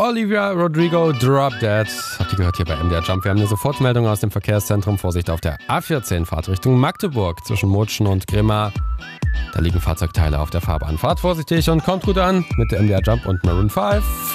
Olivia Rodrigo, Drop Dead. Habt ihr gehört hier bei MDR Jump? Wir haben eine Sofortmeldung aus dem Verkehrszentrum. Vorsicht auf der A14, Fahrt Richtung Magdeburg zwischen Mutschen und Grimma. Da liegen Fahrzeugteile auf der Fahrbahn. Fahrt vorsichtig und kommt gut an mit der MDR Jump und Maroon 5.